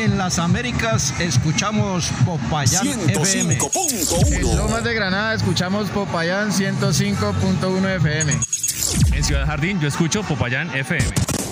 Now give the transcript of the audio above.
en las Américas escuchamos Popayán FM. 105.1. En Lomas de Granada escuchamos Popayán 105.1 FM. En Ciudad Jardín yo escucho Popayán FM.